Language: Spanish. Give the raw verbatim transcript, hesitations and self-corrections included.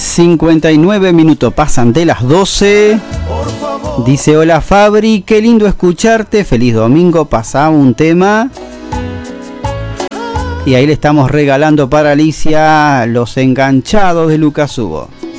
cincuenta y nueve minutos pasan de las doce. Dice: hola Fabri, qué lindo escucharte, feliz domingo, pasá un tema. Y ahí le estamos regalando para Alicia Los Enganchados de Lucas Hugo.